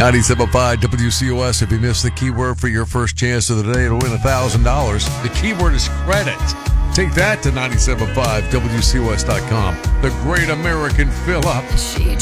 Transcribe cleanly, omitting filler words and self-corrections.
97.5 WCOS. If you missed the keyword for your first chance of the day to win $1,000, the keyword is credit. Take that to 97.5 WCOS.com. The Great American Fill Up.